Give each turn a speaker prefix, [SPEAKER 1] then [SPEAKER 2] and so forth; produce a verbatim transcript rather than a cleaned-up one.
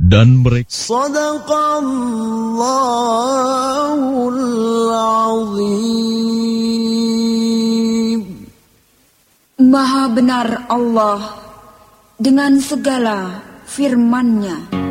[SPEAKER 1] Dan mereka
[SPEAKER 2] Shadaqallahul azim.
[SPEAKER 3] Maha benar Allah dengan segala firman-Nya.